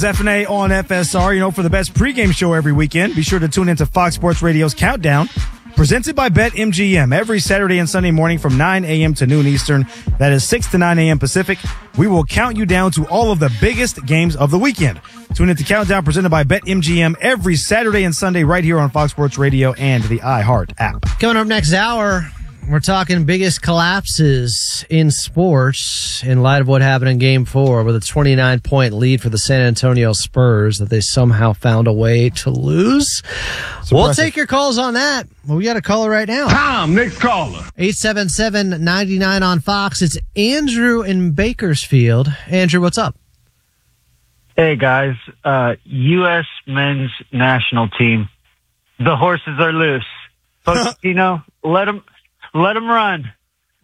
FNA on FSR. For the best pregame show every weekend, be sure to tune into Fox Sports Radio's Countdown, presented by BetMGM, every Saturday and Sunday morning from 9 a.m. to noon Eastern. That is 6 to 9 a.m. Pacific. We will count you down to all of the biggest games of the weekend. Tune into Countdown, presented by BetMGM, every Saturday and Sunday right here on Fox Sports Radio and the iHeart app. Coming up next hour, we're talking biggest collapses in sports in light of what happened in Game 4 with a 29-point lead for the San Antonio Spurs that they somehow found a way to lose. We'll take your calls on that. Well, we got a caller right now. Tom, next caller. 877-99 on Fox. It's Andrew in Bakersfield. Andrew, what's up? Hey, guys. U.S. men's national team. The horses are loose. Pochettino, let them run.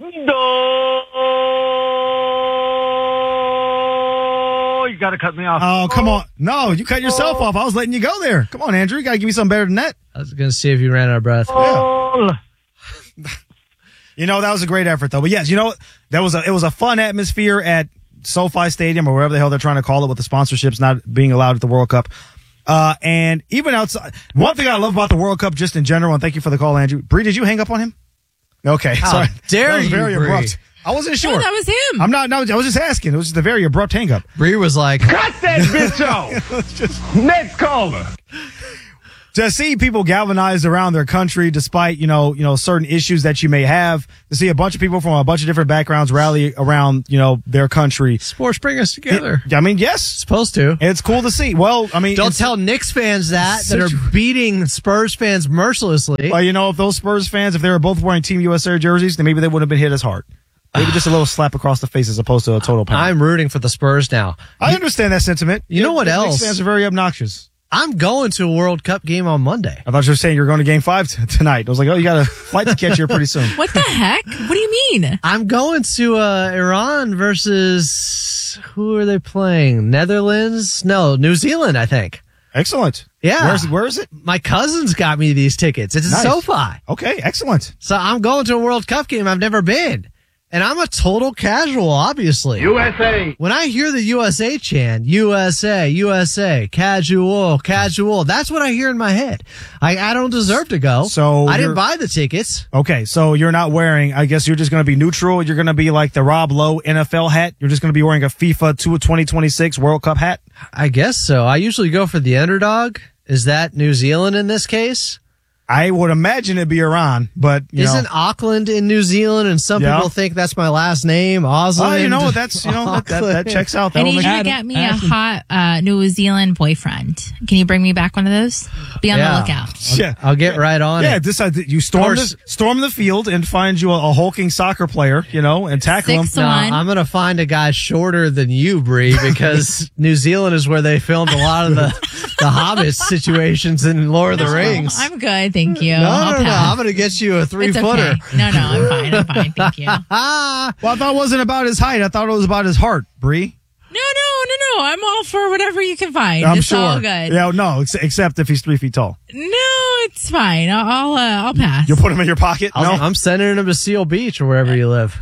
No! You got to cut me off. Oh, come on. No, you cut yourself off. I was letting you go there. Come on, Andrew. You got to give me something better than that. I was going to see if you ran out of breath. Oh. Yeah. That was a great effort, though. But yes, it was a fun atmosphere at SoFi Stadium or wherever the hell they're trying to call it with the sponsorships not being allowed at the World Cup. And even outside, one thing I love about the World Cup just in general, and thank you for the call, Andrew. Bree, did you hang up on him? Okay. How sorry. dare that was you, very Bree. abrupt. I wasn't sure. No, that was him. I was just asking. It was just a very abrupt hang up. Bree was like, Cut that bitch off. Next caller. To see people galvanized around their country despite, certain issues that you may have, to see a bunch of people from a bunch of different backgrounds rally around, their country. sports bring us together. Yes. Supposed to. It's cool to see. Well, Don't tell Knicks fans that are beating Spurs fans mercilessly. Well, if those Spurs fans, if they were both wearing Team USA jerseys, then maybe they wouldn't have been hit as hard. Maybe just a little slap across the face as opposed to a total pound. I'm rooting for the Spurs now. I understand that sentiment. You know what else? Knicks fans are very obnoxious. I'm going to a World Cup game on Monday. I thought you were saying you were going to Game 5 tonight. I was like, you got a flight to catch here pretty soon. What the heck? What do you mean? I'm going to Iran versus, who are they playing? Netherlands? No, New Zealand, I think. Excellent. Yeah. Where is it? My cousins got me these tickets. It's Nice. at SoFi. Okay, excellent. So I'm going to a World Cup game I've never been. And I'm a total casual, obviously. USA. When I hear the USA chant, USA, USA, casual, that's what I hear in my head. I don't deserve to go. So I didn't you're- buy the tickets. Okay, so you're not wearing, I guess you're just going to be neutral. You're going to be like the Rob Lowe NFL hat. You're just going to be wearing a FIFA 2026 World Cup hat. I guess so. I usually go for the underdog. Is that New Zealand in this case? I would imagine it'd be Iran, but Isn't Auckland in New Zealand? And some Yeah. people think that's my last name, Osland. Oh, that checks out. I That'll need make you to get me a hot New Zealand boyfriend. Can you bring me back one of those? Be on Yeah. the lookout. Yeah. I'll get right on Yeah, it. you storm course. storm the field and find you a hulking soccer player, and tackle him. 6'1". I'm going to find a guy shorter than you, Bree, because New Zealand is where they filmed a lot of the Hobbit situations in Lord of the Rings. I'm good, thank you. No. I'll pass. I'm going to get you a It's 3-footer. okay. No, I'm fine, thank you. Well, I thought it wasn't about his height. I thought it was about his heart, Bree. No. I'm all for whatever you can find. I'm it's sure. all good. Yeah, no, except if he's 3 feet tall. No, it's fine. I'll pass. You'll put him in your pocket? No. I'm sending him to Seal Beach or wherever you live.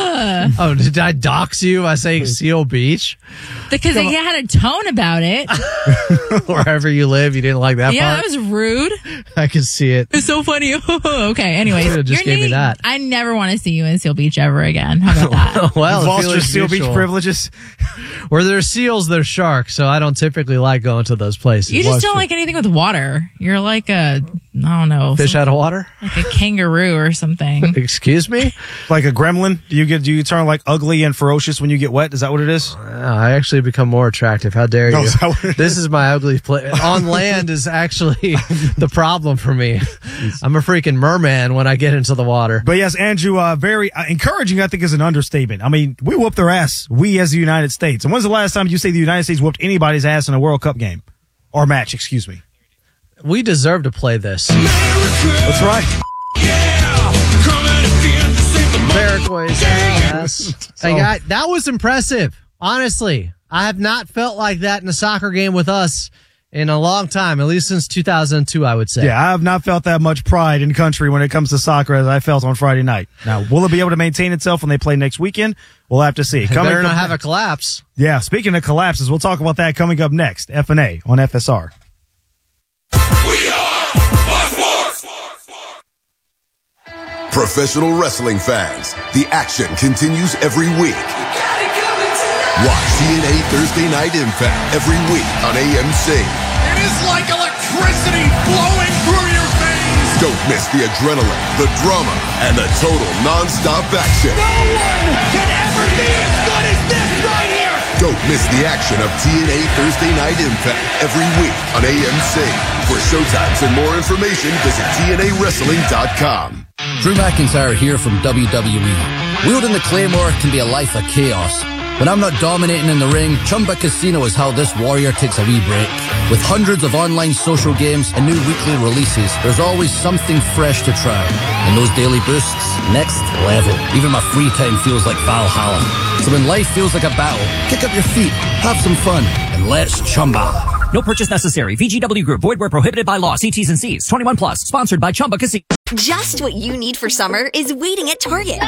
Oh, did I dox you by saying Seal Beach? Because he had a tone about it. Wherever you live, you didn't like that Yeah, part? that was rude. I can see it. It's so funny. Okay, anyways. Should've just your gave me name- that. I never want to see you in Seal Beach ever again. How about that? Well, You've the lost your feeling's Seal Beach mutual. privileges. Where there's seals, there's sharks, so I don't typically like going to those places. You just don't like anything with water. You're like a, I don't know, Fish out of water? like a kangaroo or something. Excuse me? Like a gremlin? Do you turn like ugly and ferocious when you get wet? Is that what it is? I actually become more attractive. How dare No, you? is that what it This is my ugly place. On land is actually the problem for me. I'm a freaking merman when I get into the water. But yes, Andrew, very encouraging, I think, is an understatement. I mean, we whooped their ass, we as the United States. And when's the last time you say the United States whooped anybody's ass in a World Cup game? Or match, excuse me. We deserve to play this. That's right. Paraguay's ass. That was impressive. Honestly, I have not felt like that in a soccer game with us in a long time, at least since 2002, I would say. Yeah, I have not felt that much pride in country when it comes to soccer as I felt on Friday night. Now, will it be able to maintain itself when they play next weekend? We'll have to see. Better not have a collapse. Yeah, speaking of collapses, we'll talk about that coming up next. F&A on FSR. We are Fox Sports! Professional wrestling fans, the action continues every week. Watch TNA Thursday Night Impact every week on AMC. It is like electricity blowing through your veins. Don't miss the adrenaline, the drama, and the total non-stop action. No one can ever be as good as this right here. Don't miss the action of TNA Thursday Night Impact every week on AMC. For showtimes and more information, visit TNAWrestling.com. Drew McIntyre here from WWE. Wielding the Claymore can be a life of chaos. When I'm not dominating in the ring, Chumba Casino is how this warrior takes a wee break. With hundreds of online social games and new weekly releases, there's always something fresh to try. And those daily boosts, next level. Even my free time feels like Valhalla. So when life feels like a battle, kick up your feet, have some fun, and let's Chumba. No purchase necessary. VGW Group. Void where prohibited by law. See T's and C's. 21 plus. Sponsored by Chumba Casino. Just what you need for summer is waiting at Target.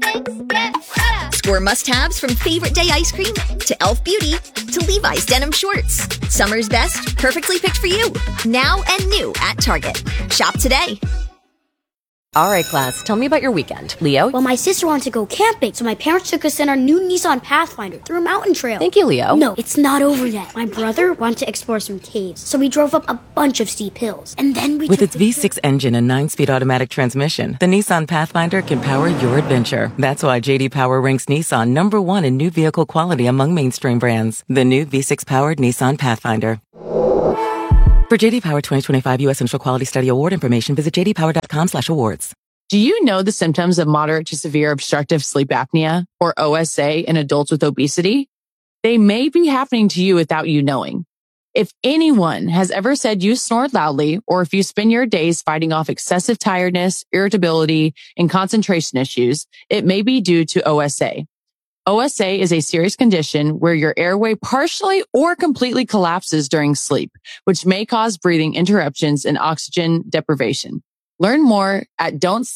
Score must-haves from Favorite Day ice cream to Elf Beauty to Levi's denim shorts. Summer's best, perfectly picked for you. Now and new at Target. Shop today. All right, class, tell me about your weekend. Leo? Well, my sister wanted to go camping, so my parents took us in our new Nissan Pathfinder through a mountain trail. Thank you, Leo. No, it's not over yet. My brother wanted to explore some caves, so we drove up a bunch of steep hills. And then we With its V6 engine and 9-speed automatic transmission, the Nissan Pathfinder can power your adventure. That's why J.D. Power ranks Nissan #1 in new vehicle quality among mainstream brands. The new V6-powered Nissan Pathfinder. For J.D. Power 2025 U.S. Initial Quality Study Award information, visit jdpower.com/awards. Do you know the symptoms of moderate to severe obstructive sleep apnea, or OSA, in adults with obesity? They may be happening to you without you knowing. If anyone has ever said you snore loudly, or if you spend your days fighting off excessive tiredness, irritability, and concentration issues, it may be due to OSA. OSA is a serious condition where your airway partially or completely collapses during sleep, which may cause breathing interruptions and oxygen deprivation. Learn more at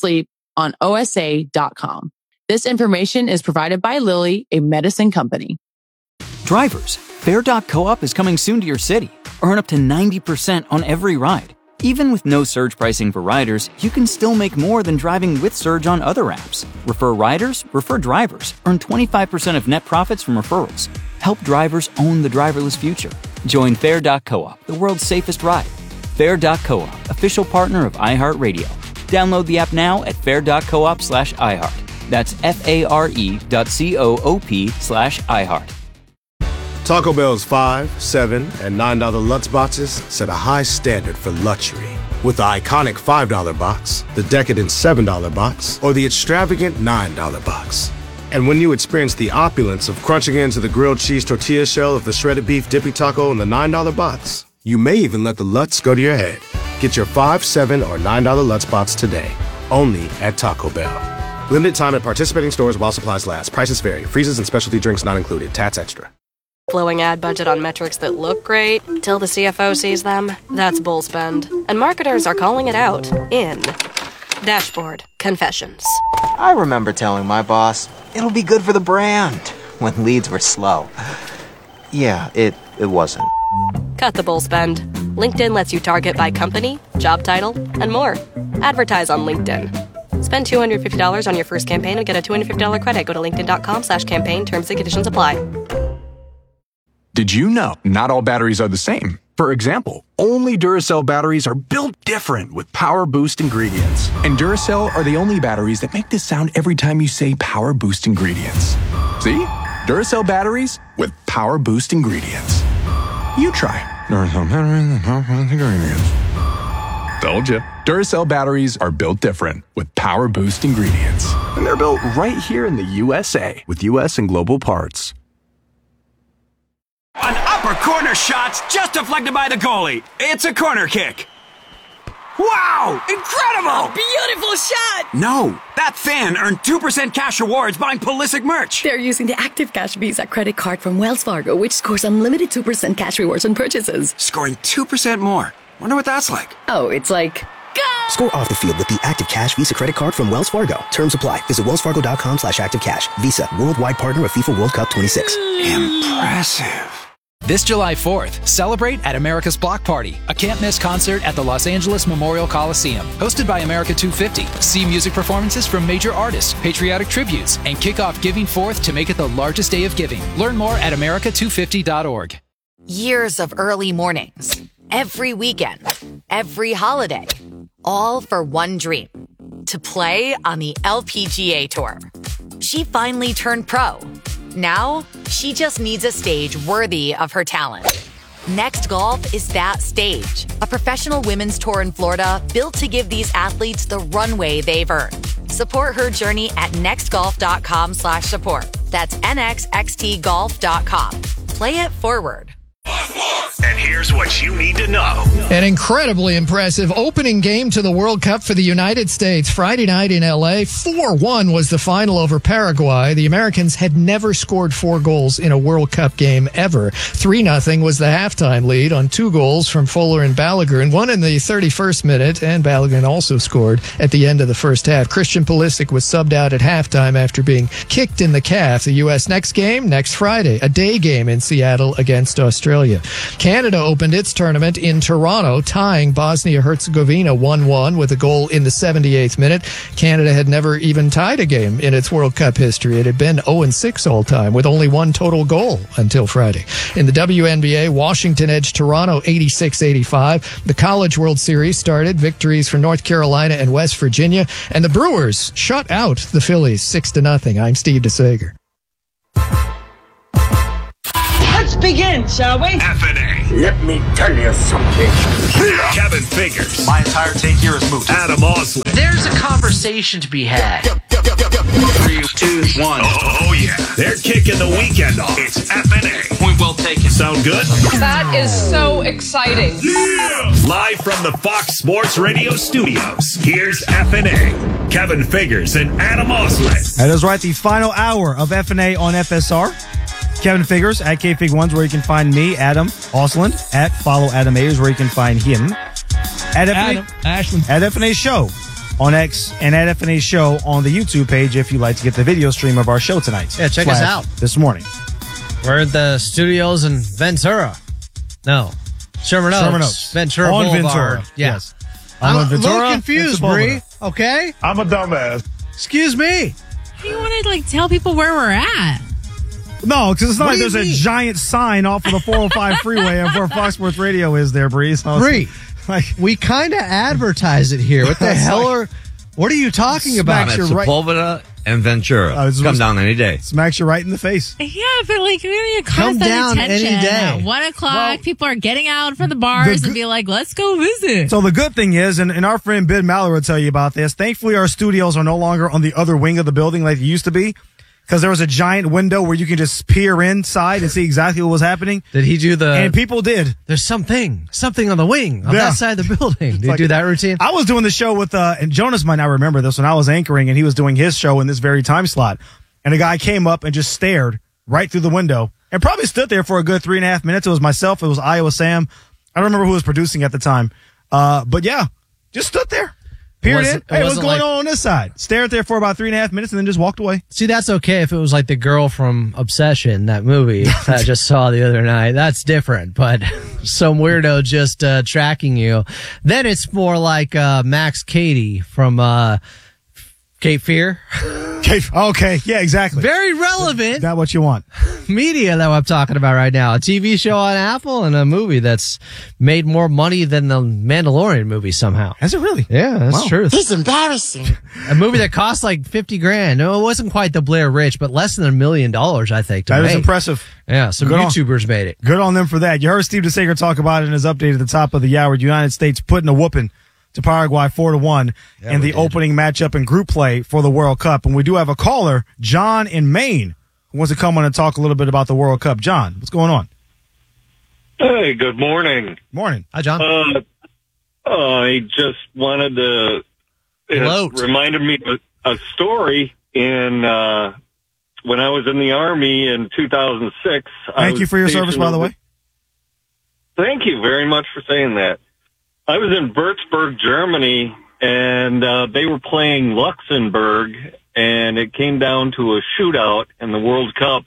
don'tsleeponosa.com. This information is provided by Lilly, a medicine company. Drivers, Fair.coop is coming soon to your city. Earn up to 90% on every ride. Even with no surge pricing for riders, you can still make more than driving with Surge on other apps. Refer riders, refer drivers. Earn 25% of net profits from referrals. Help drivers own the driverless future. Join Fair.coop, the world's safest ride. Fair.coop, official partner of iHeartRadio. Download the app now at fair.coop/iHeart. That's FARE.coop/iHeart. Taco Bell's $5, $7, and $9 Lutz boxes set a high standard for luxury. With the iconic $5 box, the decadent $7 box, or the extravagant $9 box. And when you experience the opulence of crunching into the grilled cheese tortilla shell of the shredded beef dippy taco in the $9 box, you may even let the Lutz go to your head. Get your $5, $7, or $9 Lutz box today, only at Taco Bell. Limited time at participating stores while supplies last. Prices vary. Freezes and specialty drinks not included. Tats extra. Flowing ad budget on metrics that look great till the CFO sees them. That's bull spend. And marketers are calling it out in Dashboard Confessions. I remember telling my boss, it'll be good for the brand, when leads were slow. Yeah, it wasn't. Cut the bull spend. LinkedIn lets you target by company, job title, and more. Advertise on LinkedIn. Spend $250 on your first campaign and get a $250 credit. Go to linkedin.com/campaign. Terms and conditions apply. Did you know not all batteries are the same? For example, only Duracell batteries are built different with Power Boost ingredients. And Duracell are the only batteries that make this sound every time you say Power Boost ingredients. See? Duracell batteries with Power Boost ingredients. You try. Duracell batteries with Power Boost ingredients. Told you. Duracell batteries are built different with Power Boost ingredients. And they're built right here in the USA with US and global parts. An upper corner shot's just deflected by the goalie. It's a corner kick. Wow! Incredible! Beautiful shot! No, that fan earned 2% cash rewards buying Pulisic merch. They're using the Active Cash Visa credit card from Wells Fargo, which scores unlimited 2% cash rewards on purchases. Scoring 2% more. Wonder what that's like. Oh, it's like... Go! Score off the field with the Active Cash Visa credit card from Wells Fargo. Terms apply. Visit wellsfargo.com/activecash. Visa, worldwide partner of FIFA World Cup 26. Impressive. This July 4th, celebrate at America's Block Party, a can't-miss concert at the Los Angeles Memorial Coliseum. Hosted by America 250. See music performances from major artists, patriotic tributes, and kick off Giving Forth to make it the largest day of giving. Learn more at america250.org. Years of early mornings, every weekend, every holiday, all for one dream, to play on the LPGA Tour. She finally turned pro. Now, she just needs a stage worthy of her talent. Next Golf is that stage, a professional women's tour in Florida built to give these athletes the runway they've earned. Support her journey at nextgolf.com/support. That's nxxtgolf.com. Play it forward. And here's what you need to know. An incredibly impressive opening game to the World Cup for the United States. Friday night in L.A., 4-1 was the final over Paraguay. The Americans had never scored 4 goals in a World Cup game ever. 3-0 was the halftime lead on 2 goals from Fuller and Balogun, one in the 31st minute, and Balogun also scored at the end of the first half. Christian Pulisic was subbed out at halftime after being kicked in the calf. The U.S. next game, next Friday, a day game in Seattle against Australia. Canada opened its tournament in Toronto, tying Bosnia-Herzegovina 1-1 with a goal in the 78th minute. Canada had never even tied a game in its World Cup history. It had been 0-6 all time, with only 1 total goal until Friday. In the WNBA, Washington edged Toronto 86-85. The College World Series started, victories for North Carolina and West Virginia, and the Brewers shut out the Phillies 6-0. I'm Steve DeSager. Let's begin, shall we? FNA. Let me tell you something. Kevin Figures. My entire take here is moot. Adam Osley. There's a conversation to be had. 3, 2, 1. Oh, yeah. They're kicking the weekend off. It's FNA. Point well taken. Sound good? That is so exciting. Yeah! Live from the Fox Sports Radio studios, here's FNA. Kevin Figures and Adam Osley. That is right. The final hour of FNA on FSR. Kevin Figures at KFig1's where you can find me, Adam Osland, at Follow Adam Ayers where you can find him. At FNA Show on X and at FNA Show on the YouTube page if you'd like to get the video stream of our show tonight. Yeah, check us out. This morning. We're at the studios in Ventura. No. Sherman Oaks. Ventura on Boulevard. Ventura. Yeah. Yes. I'm on a Ventura, little confused, Bree. Okay? I'm a dumbass. Excuse me. You want to tell people where we're at? No, because it's not like there's mean? a giant sign off of the 405 freeway of where Fox Sports Radio is there, Bree. So Bree, like, we kind of advertise it here. What the hell what are you talking about? I'm at Sepulveda and Ventura. Come down any day. Smacks you right in the face. Yeah, but we need to Come down attention. any day. At 1 o'clock, people are getting out from the bars and be like, let's go visit. So the good thing is, and our friend Ben Maller will tell you about this, thankfully our studios are no longer on the other wing of the building like they used to be. Because there was a giant window where you can just peer inside and see exactly what was happening. Did he do the... And people did. There's something on the wing on that side of the building. Did he do that routine? I was doing the show with, and Jonas might not remember this, when I was anchoring and he was doing his show in this very time slot. And a guy came up and just stared right through the window and probably stood there for a good 3.5 minutes. It was myself. It was Iowa Sam. I don't remember who was producing at the time. But yeah, just stood there. Peered in. Hey, what's going on this side? Stared there for about 3.5 minutes and then just walked away. See, that's okay if it was like the girl from Obsession, that movie that I just saw the other night. That's different. But some weirdo just tracking you. Then it's more like Max Cady from Cape Fear. Okay, yeah, exactly. Very relevant. Not what you want. Media that I'm talking about right now. A TV show on Apple and a movie that's made more money than the Mandalorian movie somehow. Has it really? Yeah, that's true. It's embarrassing. A movie that cost like $50,000. No, it wasn't quite the Blair Witch, but less than $1 million, I think. That is impressive. Yeah, some Good YouTubers made it. Good on them for that. You heard Steve DeSager talk about it in his update at the top of the hour. United States putting a whooping to Paraguay 4-1 in the opening matchup in group play for the World Cup. And we do have a caller, John in Maine, who wants to come on and talk a little bit about the World Cup. John, what's going on? Hey, good morning. Morning. Hi, John. I just wanted to. It reminded me of a story when I was in the Army in 2006. Thank you for your service, by the way. Thank you very much for saying that. I was in Würzburg, Germany, and they were playing Luxembourg, and it came down to a shootout in the World Cup,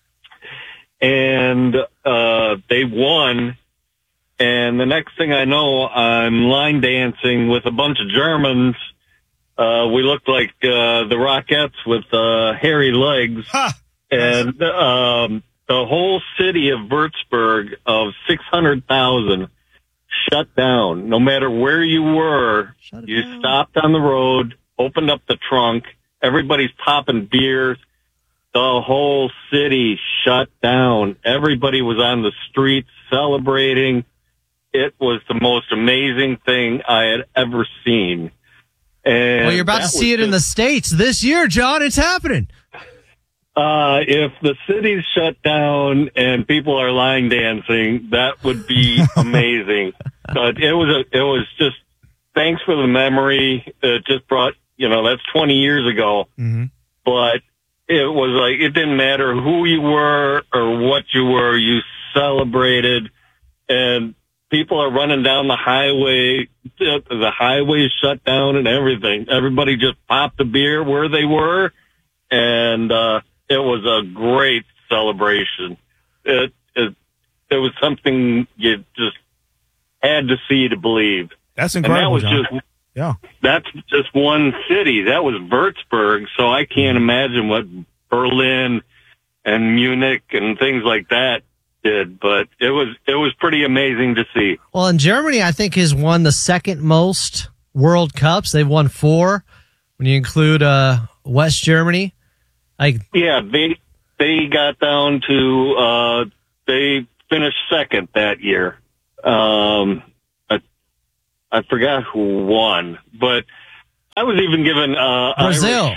and they won. And the next thing I know, I'm line dancing with a bunch of Germans. We looked like the Rockettes with hairy legs. And the whole city of Würzburg of 600,000 shut down. No matter where you were, you stopped on the road, opened up the trunk. Everybody's popping beers. The whole city shut down. Everybody was on the streets celebrating. It was the most amazing thing I had ever seen. And well, you're about to see it in the States this year, John. It's happening. If the city's shut down and people are line dancing, that would be amazing. But it was just, thanks for the memory. It just brought, that's 20 years ago. Mm-hmm. But it was like, it didn't matter who you were or what you were, you celebrated. And people are running down the highway. The highway's shut down and everything. Everybody just popped a beer where they were. And, it was a great celebration. It was something you just had to see to believe. That's incredible, and that was John. That's just one city. That was Würzburg, so I can't imagine what Berlin and Munich and things like that did. But it was pretty amazing to see. Well, and Germany, I think, has won the second most World Cups. They've won 4 when you include West Germany. Yeah, they got down to they finished second that year. I forgot who won, but I was even given Brazil.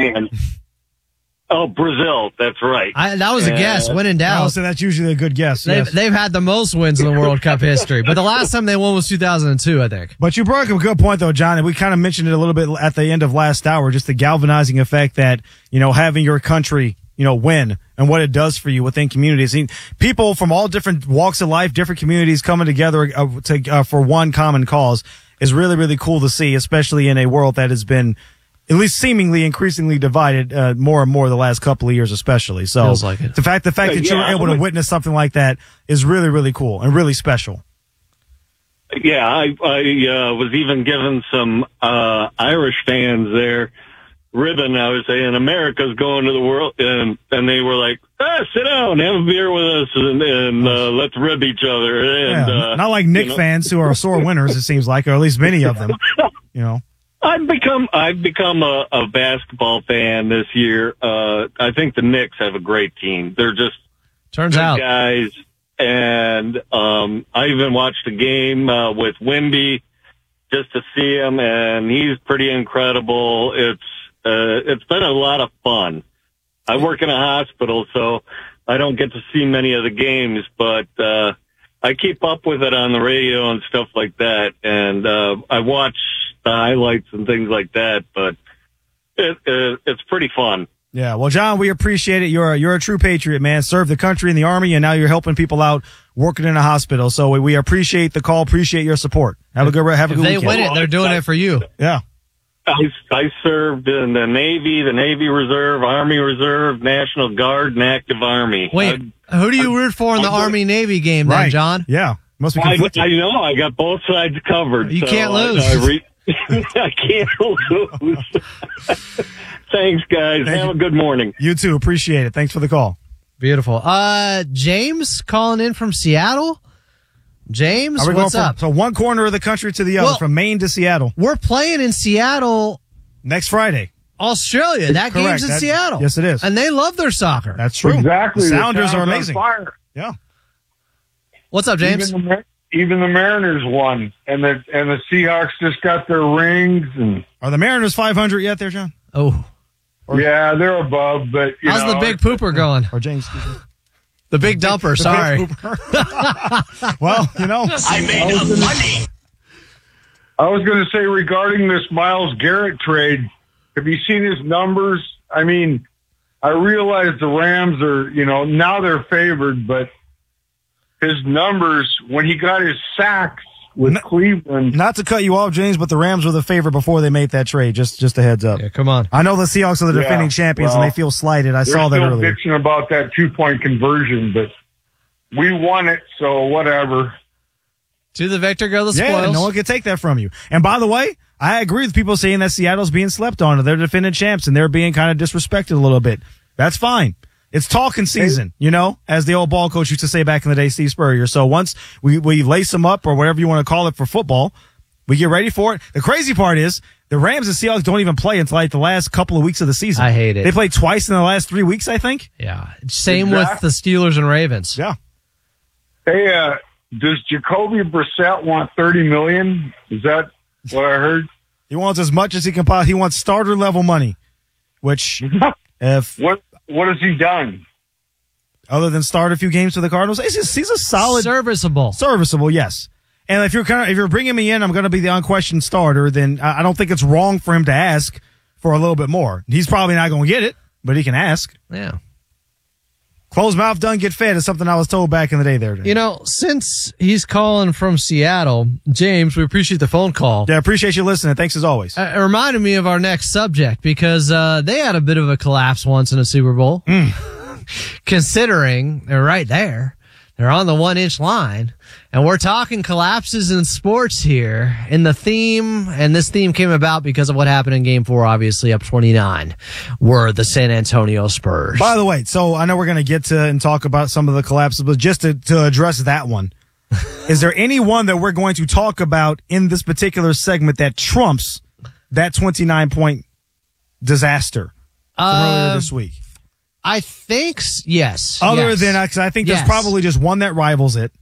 Brazil, that's right. That was a guess. When in doubt, so that's usually a good guess. They've had the most wins in the World Cup history, but the last time they won was 2002, I think. But you brought up a good point, though, John, and we kind of mentioned it a little bit at the end of last hour, just the galvanizing effect that, having your country, win and what it does for you within communities. People from all different walks of life, different communities coming together for one common cause is really, really cool to see, especially in a world that has been at least seemingly increasingly divided more and more the last couple of years, especially. So feels like it. The fact that you were able to witness something like that is really, really cool and really special. Yeah, I was even given some Irish fans their ribbon. I was saying America's going to the world, and they were like, sit down, have a beer with us, and let's rib each other. And not like Knicks fans who are sore winners, it seems like, or at least many of them. I've become a basketball fan this year. I think the Knicks have a great team. They're just good guys. And I even watched a game with Wemby just to see him, and he's pretty incredible. It's been a lot of fun. I work in a hospital, so I don't get to see many of the games, but I keep up with it on the radio and stuff like that, and I watch the highlights and things like that, but it's pretty fun. Yeah, well, John, we appreciate it. You're a true patriot, man. Served the country in the Army, and now you're helping people out working in a hospital. So we appreciate the call, appreciate your support. Have a good weekend. They win it, they're doing it for you. Yeah. I served in the Navy Reserve, Army Reserve, National Guard, and Active Army. Wait, who do you root for in the Army-Navy game then, John? Yeah, must be I know, I got both sides covered. You can't lose. I can't lose. Thanks, guys. Have a good morning. You too. Appreciate it. Thanks for the call. Beautiful. James calling in from Seattle. James, what's up? So one corner of the country to the other, from Maine to Seattle. We're playing in Seattle next Friday. Australia. That game's in Seattle. Yes, it is. And they love their soccer. That's true. Exactly. The Sounders are amazing. Fire. Yeah. What's up, James? Even the Mariners won, and the Seahawks just got their rings. And are the Mariners 500 yet, there, John? Oh, yeah, they're above. But how's the big pooper going? Or James, the big dumper. Sorry. Well, I made up money. I was going to say regarding this Myles Garrett trade, have you seen his numbers? I mean, I realize the Rams are, now they're favored, but his numbers, when he got his sacks with Cleveland. Not to cut you off, James, but the Rams were the favorite before they made that trade. Just a heads up. Yeah, come on. I know the Seahawks are the defending champions, and they feel slighted. I saw that earlier. They're still bitching about that 2-point conversion, but we won it, so whatever. To the victor go the spoils. Yeah, no one can take that from you. And by the way, I agree with people saying that Seattle's being slept on. They're defending champs, and they're being kind of disrespected a little bit. That's fine. It's talking season, as the old ball coach used to say back in the day, Steve Spurrier. So once we lace them up or whatever you want to call it for football, we get ready for it. The crazy part is the Rams and Seahawks don't even play until like the last couple of weeks of the season. I hate it. They played twice in the last 3 weeks, I think. Yeah. Same with the Steelers and Ravens. Yeah. Hey, does Jacoby Brissett want $30 million? Is that what I heard? He wants as much as he can possibly. He wants starter level money, which What has he done? Other than start a few games for the Cardinals, he's a solid, serviceable, yes. And if you're bringing me in, I'm going to be the unquestioned starter. Then I don't think it's wrong for him to ask for a little bit more. He's probably not going to get it, but he can ask. Yeah. Closed mouth doesn't get fed is something I was told back in the day there. Since he's calling from Seattle, James, we appreciate the phone call. Yeah, appreciate you listening. Thanks as always. It reminded me of our next subject because they had a bit of a collapse once in a Super Bowl. Considering they're right there. They're on the 1-inch line. And we're talking collapses in sports here. And this theme came about because of what happened in Game 4, obviously, up 29, were the San Antonio Spurs. By the way, so I know we're going to get to and talk about some of the collapses, but just to address that one, is there any one that we're going to talk about in this particular segment that trumps that 29-point disaster from earlier this week? I think, yes. Other than, because I think there's probably just one that rivals it.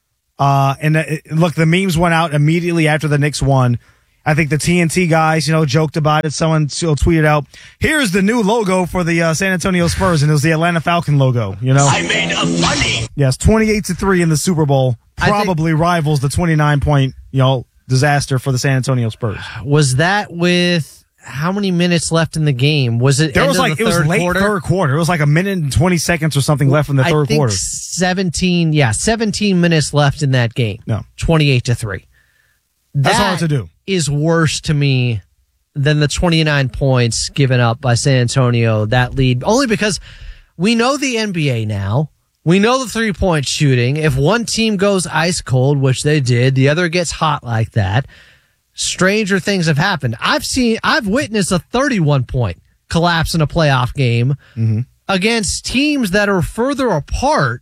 Look, the memes went out immediately after the Knicks won. I think the TNT guys, joked about it. Someone tweeted out, here's the new logo for the San Antonio Spurs, and it was the Atlanta Falcon logo, I made a funny. Yes, 28-3 in the Super Bowl probably rivals the 29-point, disaster for the San Antonio Spurs. Was that with how many minutes left in the game? Was it it was late third quarter. It was like a minute and 20 seconds or something left in the third quarter. 17 minutes left in that game. No. 28-3. That's hard to do. Is worse to me than the 29 points given up by San Antonio, that lead. Only because we know the NBA now. We know the 3-point shooting. If one team goes ice cold, which they did, the other gets hot like that. Stranger things have happened. I've witnessed a 31-point collapse in a playoff game against teams that are further apart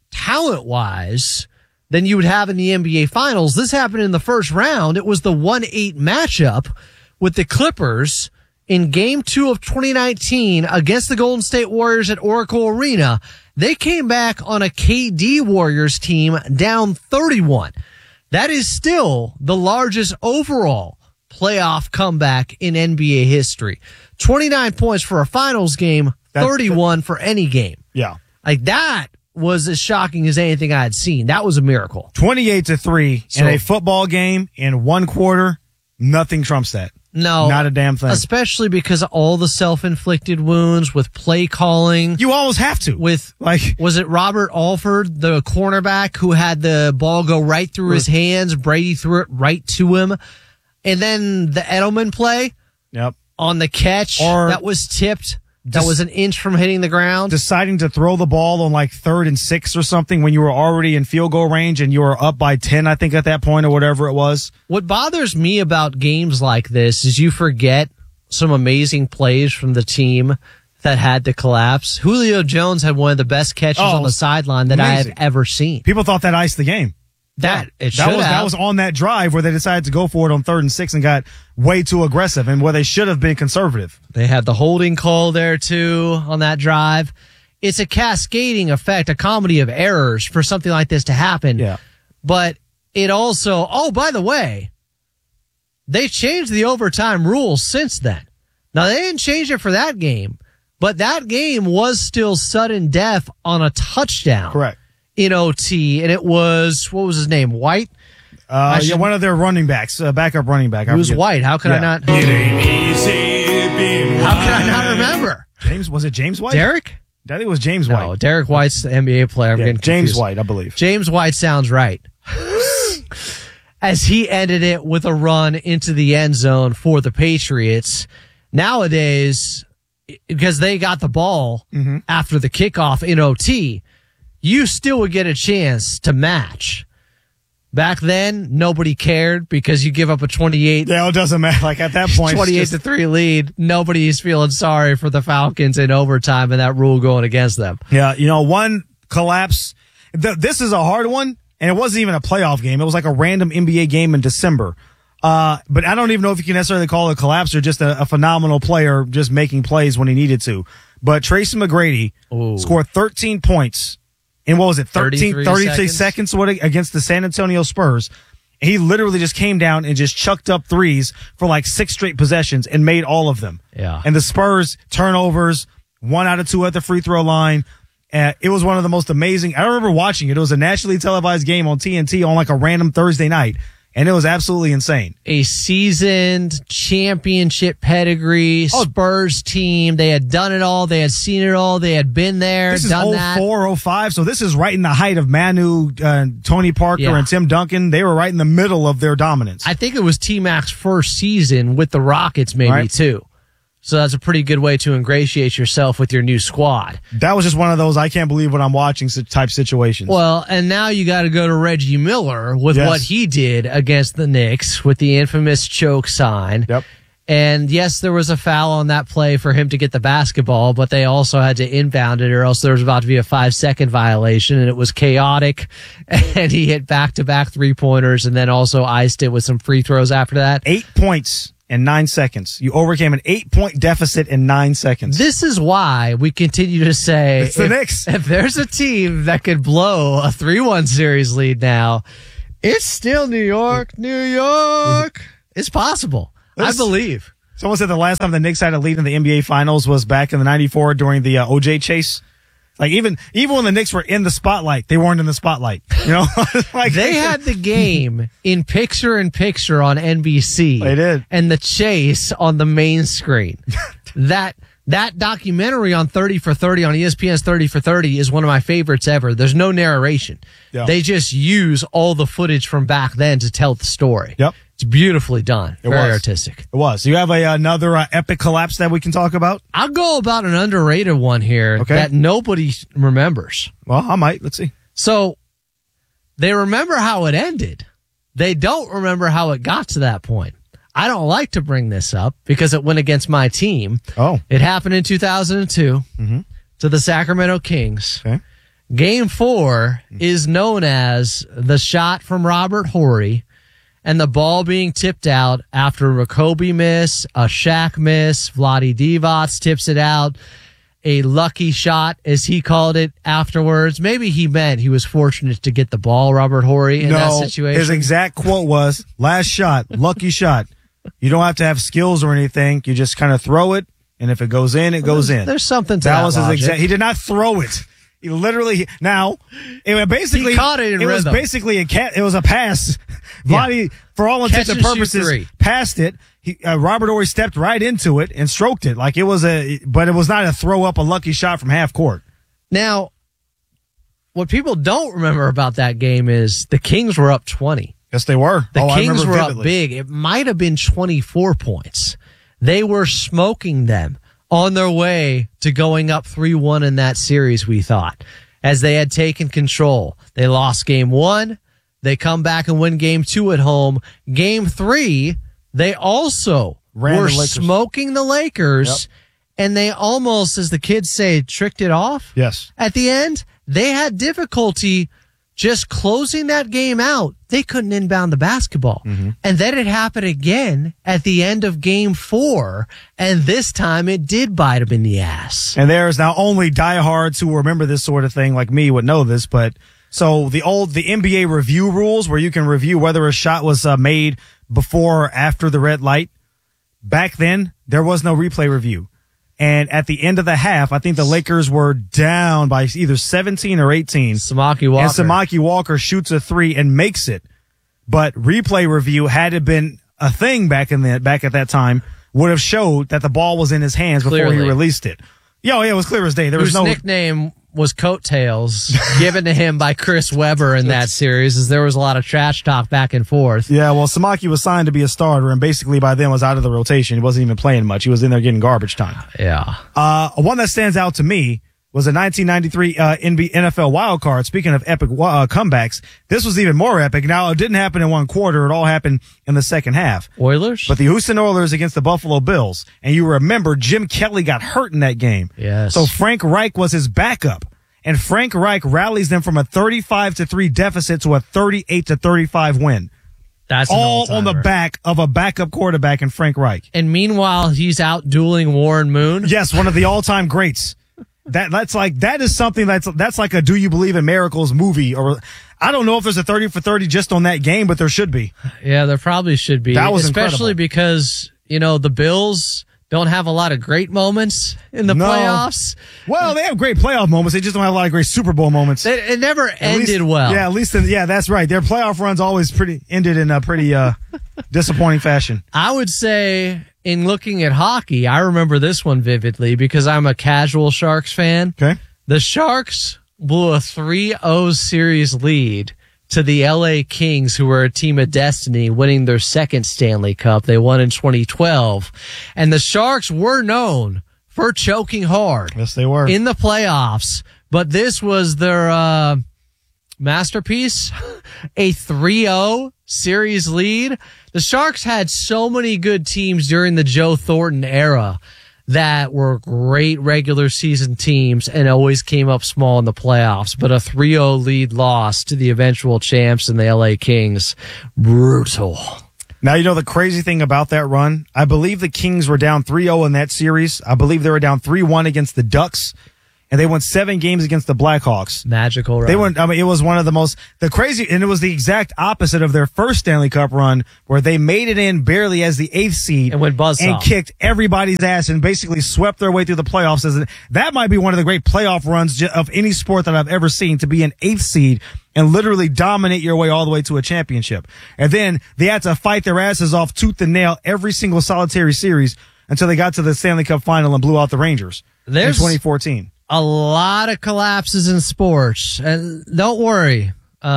talent-wise than you would have in the NBA Finals. This happened in the first round. It was the 1-8 matchup with the Clippers in Game 2 of 2019 against the Golden State Warriors at Oracle Arena. They came back on a KD Warriors team down 31. That is still the largest overall playoff comeback in NBA history. 29 points for a finals game, 31 for any game. Yeah. Like that was as shocking as anything I had seen. That was a miracle. 28-3 in a football game in one quarter. Nothing trumps that. No. Not a damn thing. Especially because of all the self-inflicted wounds with play calling. You always have to. Was it Robert Alford, the cornerback, who had the ball go right through his hands? Brady threw it right to him. And then the Edelman play. Yep. On the catch that was tipped. That was an inch from hitting the ground. Deciding to throw the ball on like 3rd and 6 or something when you were already in field goal range and you were up by 10, I think, at that point or whatever it was. What bothers me about games like this is you forget some amazing plays from the team that had to collapse. Julio Jones had one of the best catches on the sideline that I have ever seen. People thought that iced the game. That was on that drive where they decided to go for it on 3rd and 6 and got way too aggressive and where they should have been conservative. They had the holding call there too on that drive. It's a cascading effect, a comedy of errors for something like this to happen. Yeah. But it also, by the way, they changed the overtime rules since then. Now they didn't change it for that game, but that game was still sudden death on a touchdown. Correct. In OT, and it was, what was his name, White? One of their running backs, backup running back. It was White. How could I not? It ain't easy being How could I not remember? Was it James White? Derek? I think it was James White. No, Derek White's the NBA player. I'm getting James confused. White, I believe. James White sounds right. As he ended it with a run into the end zone for the Patriots. Nowadays, because they got the ball after the kickoff in OT, you still would get a chance to match. Back then, nobody cared because you give up a 28. Yeah, it doesn't matter. Like at that point, 28-3 lead. Nobody's feeling sorry for the Falcons in overtime and that rule going against them. Yeah, one collapse. This is a hard one, and it wasn't even a playoff game. It was like a random NBA game in December. But I don't even know if you can necessarily call it a collapse or just a phenomenal player just making plays when he needed to. But Tracy McGrady scored 13 points. In what was it, 33 seconds against the San Antonio Spurs. He literally just came down and just chucked up threes for like 6 straight possessions and made all of them. Yeah. And the Spurs turnovers, 1 out of 2 at the free throw line. It was one of the most amazing. I remember watching it. It was a nationally televised game on TNT on like a random Thursday night. And it was absolutely insane. A seasoned championship pedigree Spurs team. They had done it all. They had seen it all. They had been there, this done is that. 04, 05. So this is right in the height of Manu, Tony Parker, and Tim Duncan. They were right in the middle of their dominance. I think it was T-Mac's first season with the Rockets maybe too. So that's a pretty good way to ingratiate yourself with your new squad. That was just one of those I can't believe what I'm watching type situations. Well, and now you got to go to Reggie Miller with what he did against the Knicks with the infamous choke sign. Yep. And yes, there was a foul on that play for him to get the basketball, but they also had to inbound it or else there was about to be a 5-second violation and it was chaotic. And he hit back-to-back 3-pointers and then also iced it with some free throws after that. 8 points. In 9 seconds. You overcame an 8-point deficit in 9 seconds. This is why we continue to say it's the Knicks. If there's a team that could blow a 3-1 series lead now, it's still New York. New York. It's possible. I believe. Someone said the last time the Knicks had a lead in the NBA Finals was back in the 94 during the OJ chase. Like even when the Knicks were in the spotlight, they weren't in the spotlight. Like they had the game in picture-in-picture on NBC. They did, and the chase on the main screen. That documentary on 30 for 30 on ESPN's 30 for 30 is one of my favorites ever. There's no narration. Yeah. They just use all the footage from back then to tell the story. Yep. It's beautifully done. Very artistic. It was. You have another epic collapse that we can talk about? I'll go about an underrated one here that nobody remembers. Well, I might. Let's see. So they remember how it ended. They don't remember how it got to that point. I don't like to bring this up because it went against my team. Oh. It happened in 2002 to the Sacramento Kings. Okay. Game 4 is known as the shot from Robert Horry and the ball being tipped out after a Kobe miss, a Shaq miss, Vlade Divac tips it out, a lucky shot, as he called it afterwards. Maybe he meant he was fortunate to get the ball, Robert Horry, in that situation. His exact quote was, last shot, lucky shot. You don't have to have skills or anything. You just kind of throw it, and if it goes in, it goes in. There's something to that was his logic. exact. He did not throw it. He literally he caught it in rhythm. Was basically it was a pass. Vlade, for all intents and purposes, passed it. Robert Horry stepped right into it and stroked it like it was but it was not a throw up, a lucky shot from half court. Now, what people don't remember about that game is the Kings were up 20. Yes, they were. The Kings were vividly. up big. It might have been 24 points. They were smoking them on their way to going up 3-1 in that series, we thought, as they had taken control. They lost game 1. They come back and win game 2 at home. Game 3, they also were smoking the Lakers, and they almost, as the kids say, tricked it off. Yes. At the end, they had difficulty just closing that game out. They couldn't inbound the basketball. And then it happened again at the end of game 4. And this time it did bite them in the ass. And there's now only diehards who remember this sort of thing like me would know this. But so the NBA review rules where you can review whether a shot was made before or after the red light. Back then, there was no replay review. And at the end of the half, I think the Lakers were down by either 17 or 18. Samaki Walker. And Samaki Walker shoots a 3 and makes it. but replay review, had it been a thing back at that time, would have showed that the ball was in his hands before he released it. Yeah, it was clear as day. There was no nickname was Coattails given to him by Chris Webber in that series, as there was a lot of trash talk back and forth. Yeah, well, Samaki was signed to be a starter, and basically by then was out of the rotation. He wasn't even playing much. He was in there getting garbage time. Yeah. One that stands out to me was a 1993 NFL wild card. Speaking of epic comebacks, this was even more epic. Now, it didn't happen in one quarter. It all happened in the second half. Oilers? But the Houston Oilers against the Buffalo Bills. And you remember Jim Kelly got hurt in that game. Yes. So Frank Reich was his backup. And Frank Reich rallies them from a 35-3 deficit to a 38-35 win. That's all on the back of a backup quarterback in Frank Reich. And meanwhile, he's out dueling Warren Moon. Yes, one of the all-time greats. That is something that's like a Do You Believe in Miracles movie, or I don't know if there's a 30 for 30 just on that game, but there should be. Yeah, there probably should be. That was especially incredible. Because, the Bills don't have a lot of great moments in the playoffs. Well, they have great playoff moments. They just don't have a lot of great Super Bowl moments. It never ended well. Yeah, at least that's right. Their playoff runs always ended in a pretty disappointing fashion. I would say, in looking at hockey, I remember this one vividly because I'm a casual Sharks fan. Okay. The Sharks blew a 3-0 series lead to the LA Kings, who were a team of destiny, winning their second Stanley Cup. They won in 2012. And the Sharks were known for choking hard. Yes, they were. In the playoffs. But this was their masterpiece, a 3-0 series lead. The Sharks had so many good teams during the Joe Thornton era that were great regular season teams and always came up small in the playoffs. But a 3-0 lead loss to the eventual champs in the LA Kings. Brutal. Now, the crazy thing about that run, I believe the Kings were down 3-0 in that series. I believe they were down 3-1 against the Ducks. And they won 7 games against the Blackhawks. Magical run. It was one of and it was the exact opposite of their first Stanley Cup run, where they made it in barely as the 8th seed and went buzzsaw and kicked everybody's ass and basically swept their way through the playoffs. That might be one of the great playoff runs of any sport that I've ever seen, to be an 8th seed and literally dominate your way all the way to a championship. And then they had to fight their asses off tooth and nail every single solitary series until they got to the Stanley Cup final and blew out the Rangers in 2014. A lot of collapses in sports. And don't worry,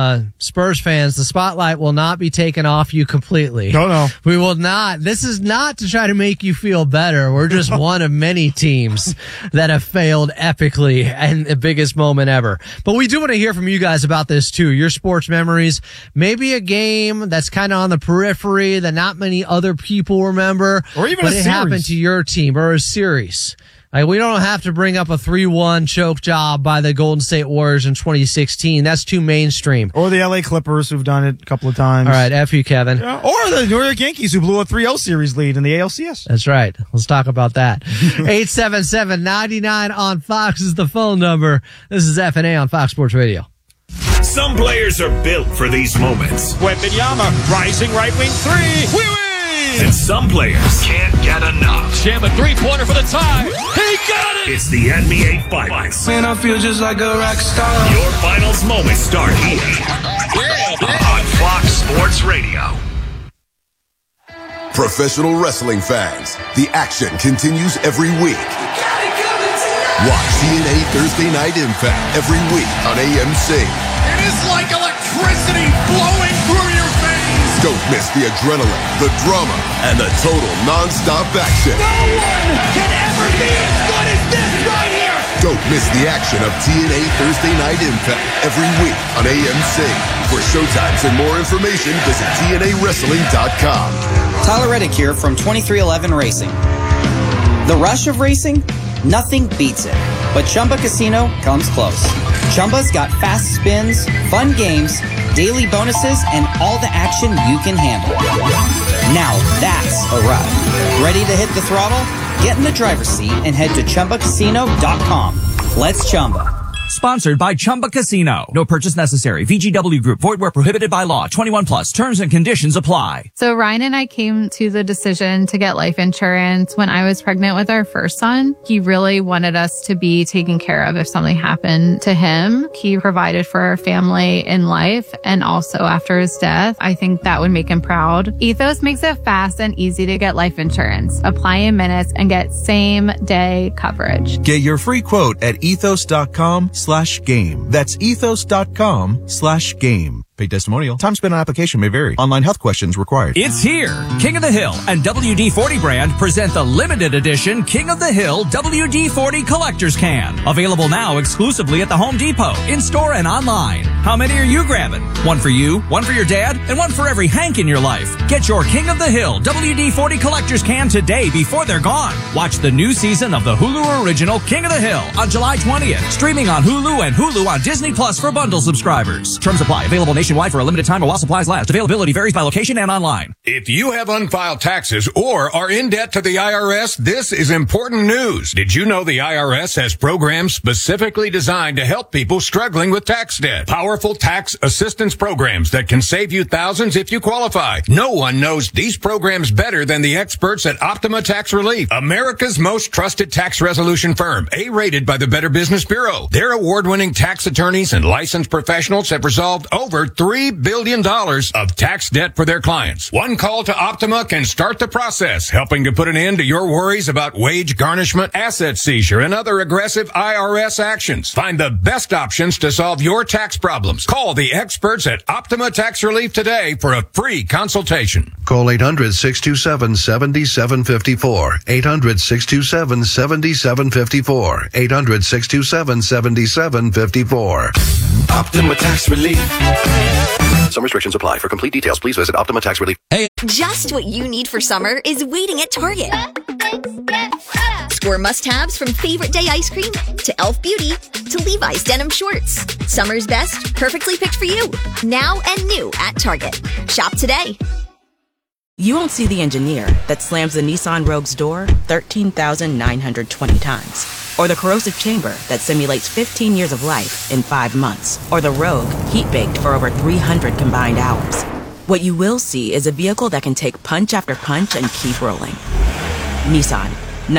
Spurs fans, the spotlight will not be taken off you completely. No. We will not. This is not to try to make you feel better. We're just one of many teams that have failed epically and the biggest moment ever. But we do want to hear from you guys about this too. Your sports memories. Maybe a game that's kind of on the periphery that not many other people remember. Or even but a it series. happened to your team, or a series. We don't have to bring up a 3-1 choke job by the Golden State Warriors in 2016. That's too mainstream. Or the LA Clippers, who've done it a couple of times. All right, F you, Kevin. Yeah. Or the New York Yankees, who blew a 3-0 series lead in the ALCS. That's right. Let's talk about that. 877-99 on Fox is the phone number. This is F&A on Fox Sports Radio. Some players are built for these moments. Wembanyama, rising right wing three. We win! And some players can't get enough. Jam a three-pointer for the tie. He got it! It's the NBA Finals. Man, I feel just like a rock star. Your finals moments start here on Fox Sports Radio. Professional wrestling fans, the action continues every week. Watch TNA Thursday Night Impact every week on AMC. It is like electricity flowing through your veins. Don't miss the adrenaline, the drama, and the total non-stop action. No one can ever be as good as this right here. Don't miss the action of TNA Thursday Night Impact every week on AMC. For showtimes and more information, visit TNAWrestling.com. Tyler Reddick here from 2311 Racing. The rush of racing? Nothing beats it. But Chumba Casino comes close. Chumba's got fast spins, fun games, daily bonuses, and all the action you can handle. Now that's a ride. Ready to hit the throttle? Get in the driver's seat and head to ChumbaCasino.com. Let's Chumba. Sponsored by Chumba Casino. No purchase necessary. VGW Group. Void where prohibited by law. 21 plus. Terms and conditions apply. So Ryan and I came to the decision to get life insurance when I was pregnant with our first son. He really wanted us to be taken care of if something happened to him. He provided for our family in life and also after his death. I think that would make him proud. Ethos makes it fast and easy to get life insurance. Apply in minutes and get same day coverage. Get your free quote at ethos.com/game. That's ethos.com/game. Paid testimonial. Time spent on application may vary. Online health questions required. It's here. King of the Hill and WD-40 brand present the limited edition King of the Hill WD-40 Collector's Can. Available now exclusively at the Home Depot, in-store and online. How many are you grabbing? One for you, one for your dad, and one for every Hank in your life. Get your King of the Hill WD-40 Collector's Can today before they're gone. Watch the new season of the Hulu original King of the Hill on July 20th. Streaming on Hulu and Hulu on Disney Plus for bundle subscribers. Terms apply. Available nationwide for a limited time while supplies last. Availability varies by location and online. If you have unfiled taxes or are in debt to the IRS, this is important news. Did you know the IRS has programs specifically designed to help people struggling with tax debt? Powerful tax assistance programs that can save you thousands if you qualify. No one knows these programs better than the experts at Optima Tax Relief, America's most trusted tax resolution firm, A-rated by the Better Business Bureau. Their award-winning tax attorneys and licensed professionals have resolved over $3 billion of tax debt for their clients. One call to Optima can start the process, helping to put an end to your worries about wage garnishment, asset seizure, and other aggressive IRS actions. Find the best options to solve your tax problems. Call the experts at Optima Tax Relief today for a free consultation. Call 800-627-7754. 800-627-7754. 800-627-7754. Optima Tax Relief. Some restrictions apply. For complete details, please visit Optima Tax Relief. Hey. Just what you need for summer is waiting at Target. Score must-haves from Favorite Day ice cream to Elf Beauty to Levi's denim shorts. Summer's best, perfectly picked for you. Now and new at Target. Shop today. You won't see the engineer that slams the Nissan Rogue's door 13,920 times. Or the corrosive chamber that simulates 15 years of life in 5 months. Or the Rogue heat-baked for over 300 combined hours. What you will see is a vehicle that can take punch after punch and keep rolling. Nissan,